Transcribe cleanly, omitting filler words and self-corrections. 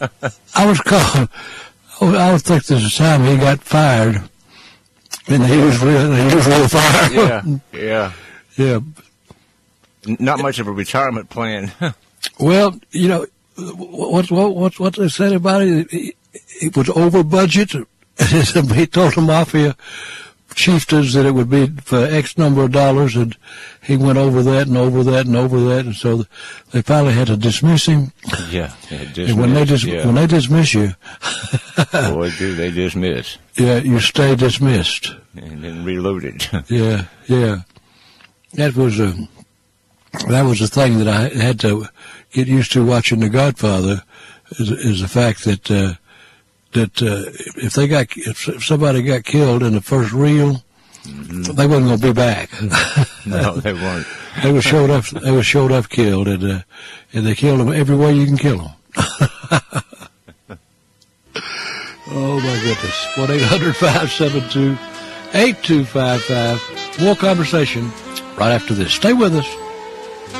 I was called. I would think there's a time he got fired, and he was real fired. Yeah. Not much of a retirement plan. Well, you know, what they said about it, it was over budget. He told the mafia chieftains that it would be for X number of dollars, and he went over that and over that and over that, and so they finally had to dismiss him. Yeah. And when they dismiss you, boy, do they dismiss. Yeah, you stay dismissed. And then reloaded. Yeah. That was the thing that I had to get used to watching The Godfather, is the fact that if somebody got killed in the first reel, they wasn't going to be back. No, they weren't. They were showed up killed, and they killed them every way you can kill them. Oh my goodness! 1-800-572-8255. More conversation right after this. Stay with us.